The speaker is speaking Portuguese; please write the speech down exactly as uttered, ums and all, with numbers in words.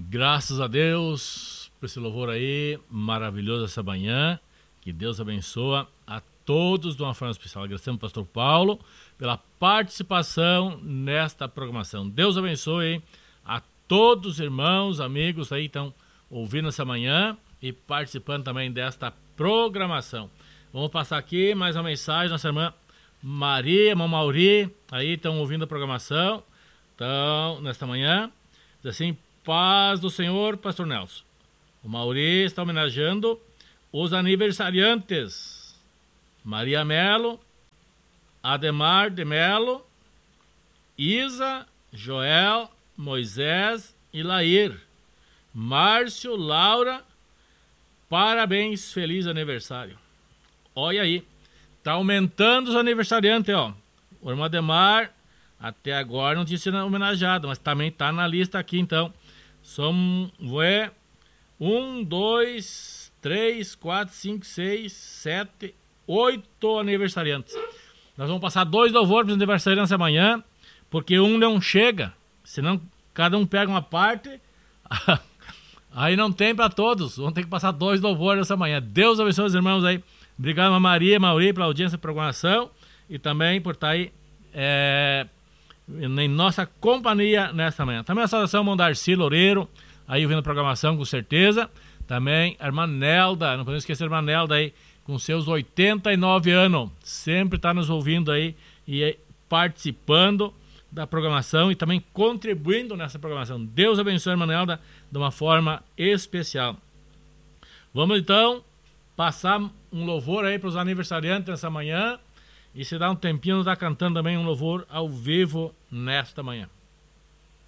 Graças a Deus por esse louvor aí, maravilhoso essa manhã. Que Deus abençoa a todos de uma forma especial. Agradecemos ao pastor Paulo pela participação nesta programação. Deus abençoe a todos os irmãos, amigos aí que estão ouvindo essa manhã e participando também desta programação. Vamos passar aqui mais uma mensagem. Nossa irmã Maria, irmã Mauri, aí estão ouvindo a programação. Então, nesta manhã, diz assim: paz do Senhor, pastor Nelson. O Mauri está homenageando os aniversariantes: Maria Melo, Ademar de Melo, Isa, Joel, Moisés e Lair. Márcio, Laura, parabéns, feliz aniversário. Olha aí, tá aumentando os aniversariantes, ó. O irmão Ademar até agora não tinha sido homenageado, mas também tá na lista aqui, então. São é, um, dois, três, quatro, cinco, seis, sete, oito aniversariantes. Nós vamos passar dois louvores para os aniversariantes amanhã, porque um não chega, senão cada um pega uma parte, aí não tem para todos. Vamos ter que passar dois louvores essa manhã. Deus abençoe os irmãos aí. Obrigado a Maria, Mauri, pela audiência e programação e também por estar aí é, em nossa companhia nesta manhã. Também a saudação ao irmão Darcy Loureiro, aí ouvindo a programação com certeza. Também a irmã Nelda, não podemos esquecer a irmã Nelda aí, com seus oitenta e nove anos, sempre está nos ouvindo aí e participando da programação e também contribuindo nessa programação. Deus abençoe a irmã Nelda de uma forma especial. Vamos então passar um louvor aí para os aniversariantes nessa manhã e se dá um tempinho, está cantando também um louvor ao vivo nesta manhã.